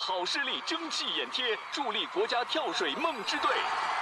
好视力蒸汽眼贴助力国家跳水梦之队。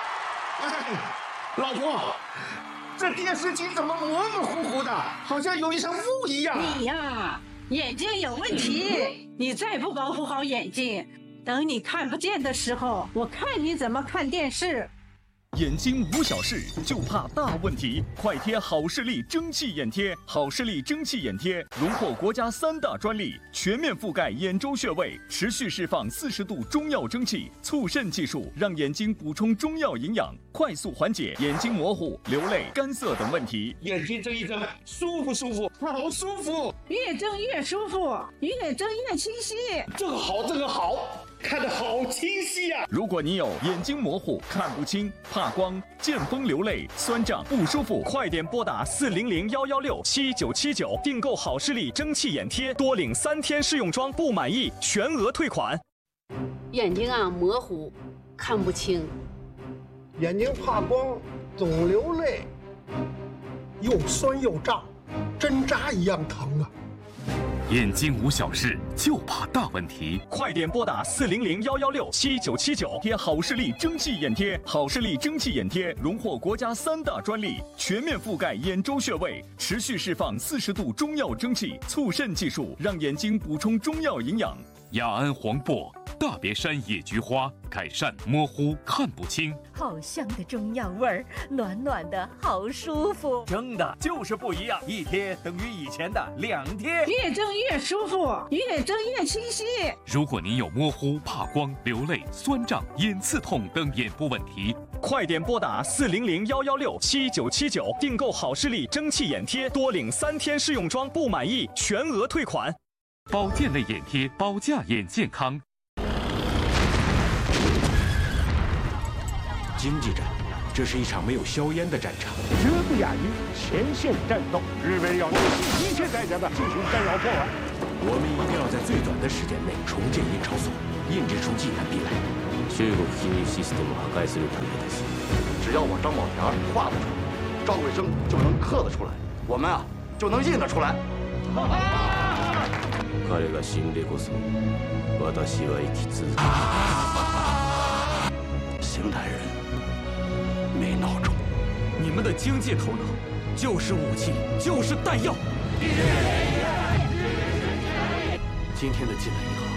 老婆，这电视机怎么模模糊糊的，好像有一层雾一样？ 你呀，眼睛有问题，你再不保护好眼睛，等你看不见的时候，我看你怎么看电视。 眼睛无小事，就怕大问题。快贴好视力蒸汽眼贴，好视力蒸汽眼贴荣获国家3大专利，全面覆盖眼周穴位，持续释放40度中药蒸汽，促肾技术让眼睛补充中药营养，快速缓解眼睛模糊、流泪、干涩等问题。 眼睛睁一睁，舒服舒服，好舒服， 越睁越舒服，越睁越清晰。 这个好，这个好。看得好清晰呀！ 如果你有眼睛模糊、看不清、怕光、见风流泪、酸胀、不舒服，快点拨打400-116-7979订购好视力蒸汽眼贴，多领3天试用装，不满意全额退款。 眼睛啊模糊，看不清， 眼睛怕光，总流泪，又酸又胀，针扎一样疼啊！ 眼睛无小事，就怕大问题。 快点拨打400-116-7979贴好视力蒸汽眼贴。好视力蒸汽眼贴荣获国家3大专利，全面覆盖眼周穴位，持续释放40度中药蒸汽，促肾技术让眼睛补充中药营养。 雅安黄柏、大别山野菊花改善模糊看不清， 好香的中药味儿，暖暖的好舒服。 蒸的就是不一样，一贴等于以前的2贴， 越蒸越舒服，越蒸越清晰。 如果您有模糊、怕光、流泪、酸胀、眼刺痛等眼部问题， 快点拨打400-116-7979订购好视力蒸汽眼贴，多领3天试用装，不满意全额退款。 保健类眼贴，保驾眼健康。 经济战，这是一场没有硝烟的战场。 绝不亚于前线战斗。日本要用尽一切代价的进行干扰破坏。 我们一定要在最短的时间内重建印钞所，印制出济南必来。 中国金融システムを破壊するためです。 只要我张宝田画得出来，赵贵生就能刻得出来，我们啊就能印得出来。 彼が死んでこそ、私は生き続ける。 邢台人没孬种， 你们的经济头脑就是武器，就是弹药。 今天的济南银行